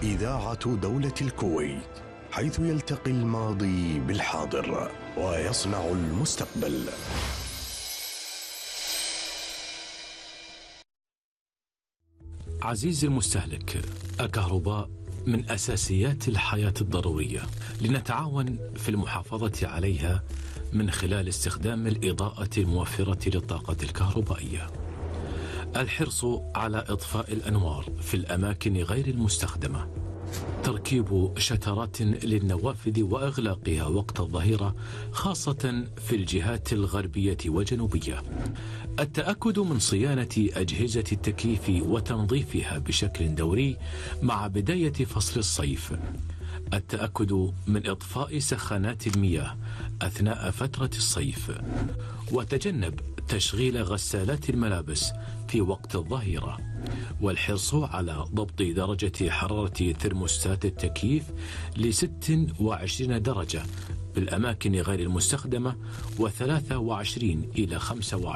إذاعة دولة الكويت، حيث يلتقي الماضي بالحاضر ويصنع المستقبل. عزيزي المستهلك، الكهرباء من أساسيات الحياة الضرورية، لنتعاون في المحافظة عليها من خلال استخدام الإضاءة الموفرة للطاقة الكهربائية. الحرص على إطفاء الأنوار في الأماكن غير المستخدمة. تركيب شترات للنوافذ وإغلاقها وقت الظهيرة، خاصة في الجهات الغربية والجنوبية. التأكد من صيانة أجهزة التكييف وتنظيفها بشكل دوري مع بداية فصل الصيف. التأكد من إطفاء سخانات المياه أثناء فترة الصيف. وتجنب تشغيل غسالات الملابس في وقت الظهيرة. والحرص على ضبط درجة حرارة ثرموستات التكييف ل26 درجة بالأماكن غير المستخدمة، و23 إلى 25